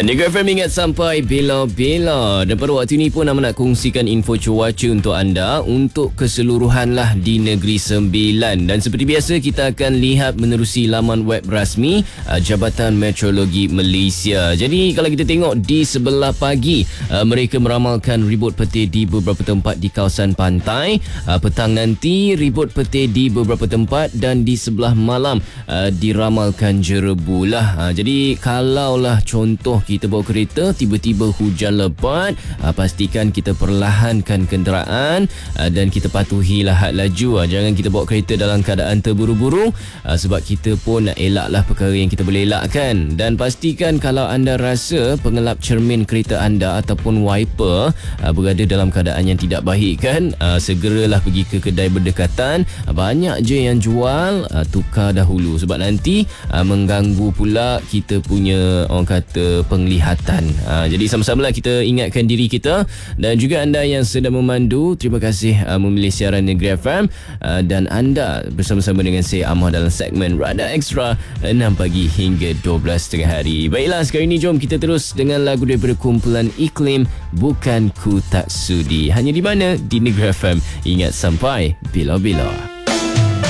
Negeri FM ingat sampai bela-bela. Dan pada waktu ini pun nak kongsikan info cuaca untuk anda untuk keseluruhan lah di Negeri Sembilan. Dan seperti biasa kita akan lihat menerusi laman web rasmi Jabatan Meteorologi Malaysia. Jadi kalau kita tengok di sebelah pagi, mereka meramalkan ribut petir di beberapa tempat di kawasan pantai. Petang nanti ribut petir di beberapa tempat dan di sebelah malam diramalkan jerebu lah. Jadi kalaulah contoh kita bawa kereta, tiba-tiba hujan lebat, pastikan kita perlahankan kenderaan dan kita patuhilah had laju. Jangan kita bawa kereta dalam keadaan terburu-buru, sebab kita pun nak elaklah perkara yang kita boleh elakkan. Dan pastikan kalau anda rasa pengelap cermin kereta anda ataupun wiper berada dalam keadaan yang tidak baik kan, segeralah pergi ke kedai berdekatan. Banyak je yang jual, tukar dahulu sebab nanti mengganggu pula kita punya orang kata penglihatan. Jadi sama-samalah kita ingatkan diri kita dan juga anda yang sedang memandu. Terima kasih memilih siaran Negeri FM dan anda bersama-sama dengan saya Amah dalam segmen Radar Extra 6 pagi hingga 12 tengah hari. Baiklah, sekarang ini jom kita terus dengan lagu daripada kumpulan Iklim, Bukan Ku Tak Sudi. Hanya di mana? Di Negeri FM. Ingat sampai bila-bila.